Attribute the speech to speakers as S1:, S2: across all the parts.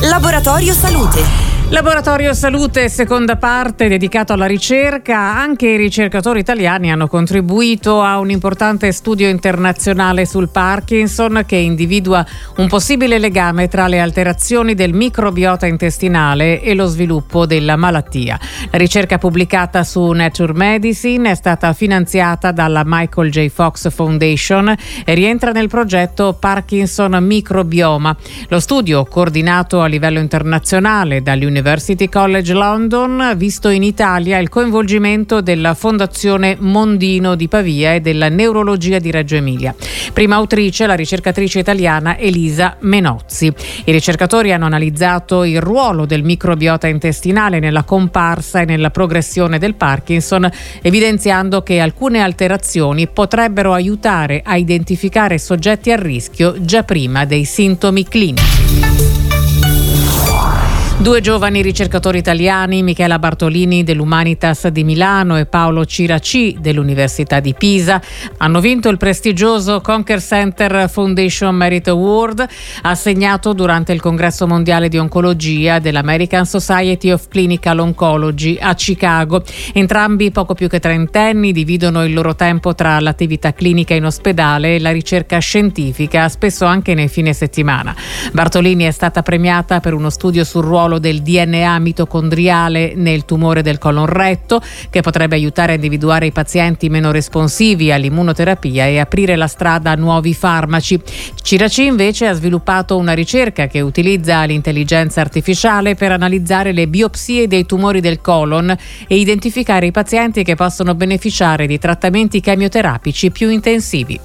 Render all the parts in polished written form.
S1: Laboratorio Salute.
S2: Laboratorio Salute, seconda parte dedicato alla ricerca. Anche i ricercatori italiani hanno contribuito a un importante studio internazionale sul Parkinson che individua un possibile legame tra le alterazioni del microbiota intestinale e lo sviluppo della malattia. La ricerca pubblicata su Nature Medicine è stata finanziata dalla Michael J. Fox Foundation e rientra nel progetto Parkinson Microbioma. Lo studio, coordinato a livello internazionale dall'University College London, ha visto in Italia il coinvolgimento della Fondazione Mondino di Pavia e della Neurologia di Reggio Emilia. Prima autrice, la ricercatrice italiana Elisa Menozzi. I ricercatori hanno analizzato il ruolo del microbiota intestinale nella comparsa e nella progressione del Parkinson, evidenziando che alcune alterazioni potrebbero aiutare a identificare soggetti a rischio già prima dei sintomi clinici. Due giovani ricercatori italiani, Michela Bartolini dell'Humanitas di Milano e Paolo Ciraci dell'Università di Pisa, hanno vinto il prestigioso Conker Center Foundation Merit Award assegnato durante il Congresso Mondiale di Oncologia dell'American Society of Clinical Oncology a Chicago. Entrambi poco più che trentenni, dividono il loro tempo tra l'attività clinica in ospedale e la ricerca scientifica, spesso anche nei fine settimana. Bartolini è stata premiata per uno studio sul ruolo del DNA mitocondriale nel tumore del colon retto, che potrebbe aiutare a individuare i pazienti meno responsivi all'immunoterapia e aprire la strada a nuovi farmaci. Ciraci invece ha sviluppato una ricerca che utilizza l'intelligenza artificiale per analizzare le biopsie dei tumori del colon e identificare i pazienti che possono beneficiare di trattamenti chemioterapici più intensivi.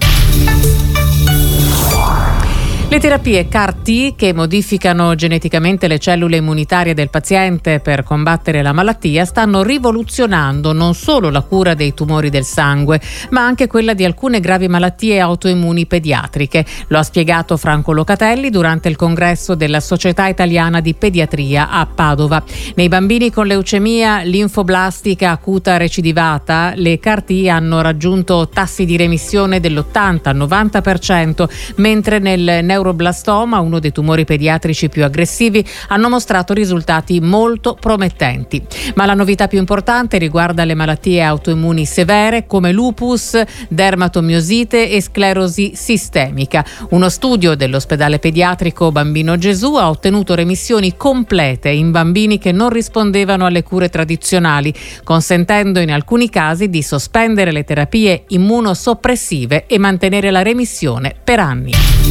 S2: Le terapie CAR-T, che modificano geneticamente le cellule immunitarie del paziente per combattere la malattia, stanno rivoluzionando non solo la cura dei tumori del sangue, ma anche quella di alcune gravi malattie autoimmuni pediatriche. Lo ha spiegato Franco Locatelli durante il congresso della Società Italiana di Pediatria a Padova. Nei bambini con leucemia linfoblastica acuta recidivata, le CAR-T hanno raggiunto tassi di remissione dell'80-90%, mentre nel neuroblastoma, uno dei tumori pediatrici più aggressivi, hanno mostrato risultati molto promettenti. Ma la novità più importante riguarda le malattie autoimmuni severe come lupus, dermatomiosite e sclerosi sistemica. Uno studio dell'ospedale pediatrico Bambino Gesù ha ottenuto remissioni complete in bambini che non rispondevano alle cure tradizionali, consentendo in alcuni casi di sospendere le terapie immunosoppressive e mantenere la remissione per anni.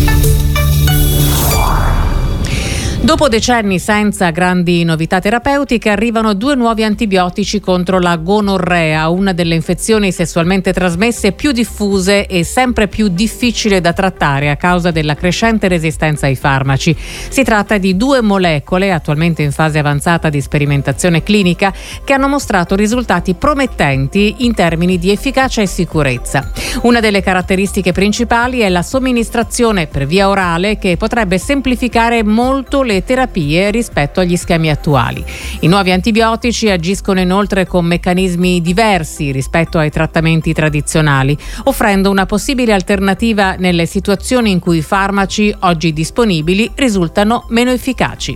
S2: Dopo decenni senza grandi novità terapeutiche, arrivano due nuovi antibiotici contro la gonorrea, una delle infezioni sessualmente trasmesse più diffuse e sempre più difficile da trattare a causa della crescente resistenza ai farmaci. Si tratta di due molecole attualmente in fase avanzata di sperimentazione clinica che hanno mostrato risultati promettenti in termini di efficacia e sicurezza. Una delle caratteristiche principali è la somministrazione per via orale, che potrebbe semplificare molto le terapie rispetto agli schemi attuali. I nuovi antibiotici agiscono inoltre con meccanismi diversi rispetto ai trattamenti tradizionali, offrendo una possibile alternativa nelle situazioni in cui i farmaci oggi disponibili risultano meno efficaci.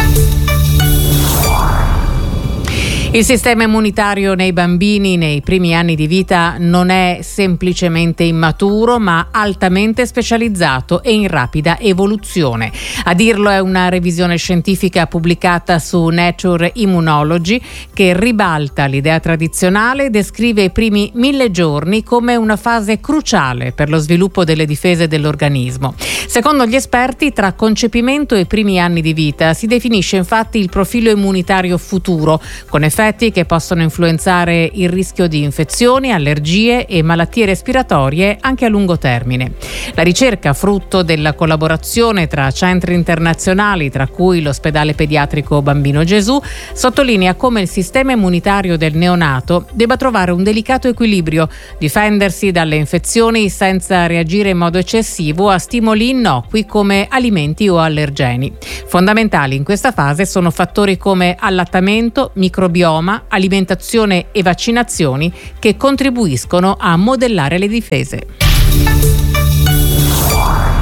S2: Il sistema immunitario nei bambini nei primi anni di vita non è semplicemente immaturo, ma altamente specializzato e in rapida evoluzione. A dirlo è una revisione scientifica pubblicata su Nature Immunology che ribalta l'idea tradizionale e descrive i primi 1000 giorni come una fase cruciale per lo sviluppo delle difese dell'organismo. Secondo gli esperti, tra concepimento e primi anni di vita si definisce infatti il profilo immunitario futuro, con effetti che possono influenzare il rischio di infezioni, allergie e malattie respiratorie anche a lungo termine. La ricerca, frutto della collaborazione tra centri internazionali, tra cui l'ospedale pediatrico Bambino Gesù, sottolinea come il sistema immunitario del neonato debba trovare un delicato equilibrio, difendersi dalle infezioni senza reagire in modo eccessivo a stimoli innocui come alimenti o allergeni. Fondamentali in questa fase sono fattori come allattamento, microbioma, alimentazione e vaccinazioni che contribuiscono a modellare le difese.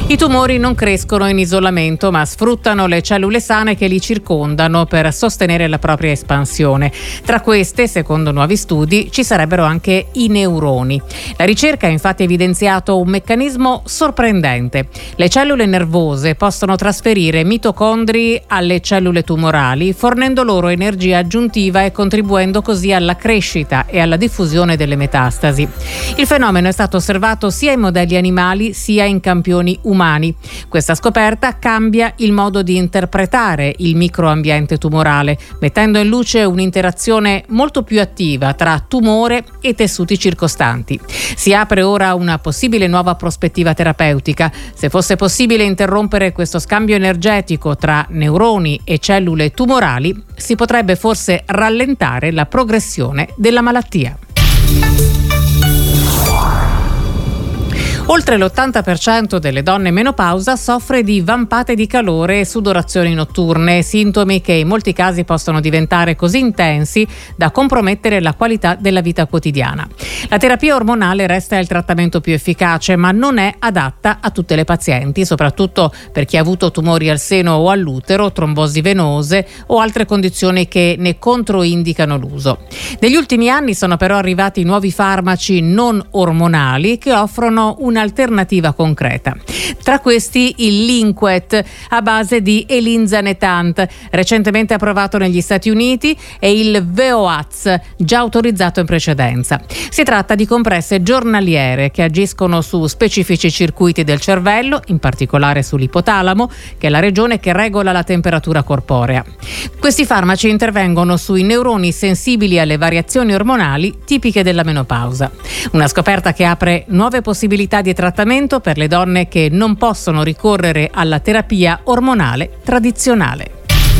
S2: I tumori non crescono in isolamento, ma sfruttano le cellule sane che li circondano per sostenere la propria espansione. Tra queste, secondo nuovi studi, ci sarebbero anche i neuroni. La ricerca ha infatti evidenziato un meccanismo sorprendente. Le cellule nervose possono trasferire mitocondri alle cellule tumorali, fornendo loro energia aggiuntiva e contribuendo così alla crescita e alla diffusione delle metastasi. Il fenomeno è stato osservato sia in modelli animali sia in campioni umani. Questa scoperta cambia il modo di interpretare il microambiente tumorale, mettendo in luce un'interazione molto più attiva tra tumore e tessuti circostanti. Si apre ora una possibile nuova prospettiva terapeutica. Se fosse possibile interrompere questo scambio energetico tra neuroni e cellule tumorali, si potrebbe forse rallentare la progressione della malattia. Oltre l'80% delle donne in menopausa soffre di vampate di calore e sudorazioni notturne, sintomi che in molti casi possono diventare così intensi da compromettere la qualità della vita quotidiana. La terapia ormonale resta il trattamento più efficace, ma non è adatta a tutte le pazienti, soprattutto per chi ha avuto tumori al seno o all'utero, trombosi venose o altre condizioni che ne controindicano l'uso. Negli ultimi anni sono però arrivati nuovi farmaci non ormonali che offrono un'alternativa concreta. Tra questi il Linquet a base di elinzanetant, recentemente approvato negli Stati Uniti, e il Veoaz, già autorizzato in precedenza. Si tratta di compresse giornaliere che agiscono su specifici circuiti del cervello, in particolare sull'ipotalamo, che è la regione che regola la temperatura corporea. Questi farmaci intervengono sui neuroni sensibili alle variazioni ormonali tipiche della menopausa. Una scoperta che apre nuove possibilità di trattamento per le donne che non possono ricorrere alla terapia ormonale tradizionale.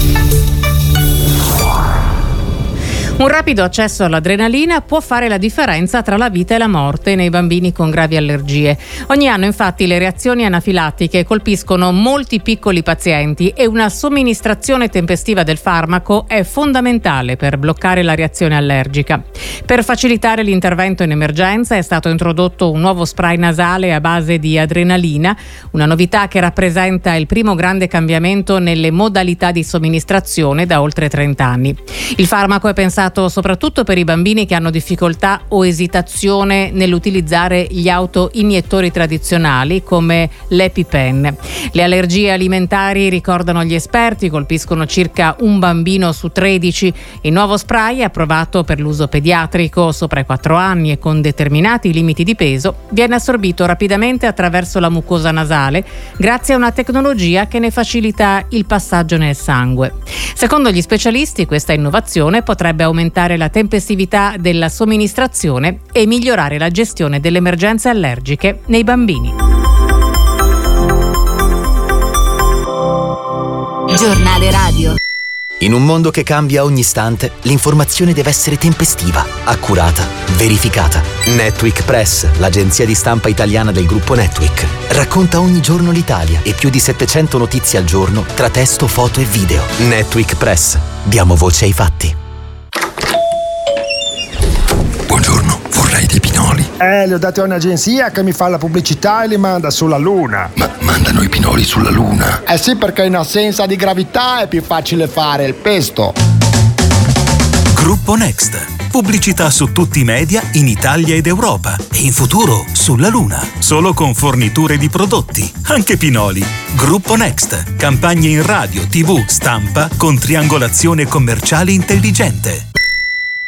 S2: Un rapido accesso all'adrenalina può fare la differenza tra la vita e la morte nei bambini con gravi allergie. Ogni anno infatti le reazioni anafilattiche colpiscono molti piccoli pazienti e una somministrazione tempestiva del farmaco è fondamentale per bloccare la reazione allergica. Per facilitare l'intervento in emergenza è stato introdotto un nuovo spray nasale a base di adrenalina, una novità che rappresenta il primo grande cambiamento nelle modalità di somministrazione da oltre 30 anni. Il farmaco è pensato soprattutto per i bambini che hanno difficoltà o esitazione nell'utilizzare gli autoiniettori tradizionali come l'EpiPen. Le allergie alimentari, ricordano gli esperti, colpiscono circa un bambino su 13. Il nuovo spray è approvato per l'uso pediatrico sopra i 4 anni e con determinati limiti di peso viene assorbito rapidamente attraverso la mucosa nasale grazie a una tecnologia che ne facilita il passaggio nel sangue. Secondo gli specialisti questa innovazione potrebbe aumentare la tempestività della somministrazione e migliorare la gestione delle emergenze allergiche nei bambini.
S1: Giornale radio.
S3: In un mondo che cambia ogni istante, l'informazione deve essere tempestiva, accurata, verificata. Netweek Press, l'agenzia di stampa italiana del gruppo Netweek, racconta ogni giorno l'Italia e più di 700 notizie al giorno tra testo, foto e video. Netweek Press. Diamo voce ai fatti.
S4: Buongiorno, vorrei dei pinoli.
S5: Li ho dati a un'agenzia che mi fa la pubblicità e li manda sulla Luna.
S4: Ma mandano i pinoli sulla Luna?
S5: Eh sì, perché in assenza di gravità è più facile fare il pesto.
S6: Gruppo Next. Pubblicità su tutti i media in Italia ed Europa e in futuro sulla Luna. Solo con forniture di prodotti, anche pinoli. Gruppo Next. Campagne in radio, TV, stampa con triangolazione commerciale intelligente.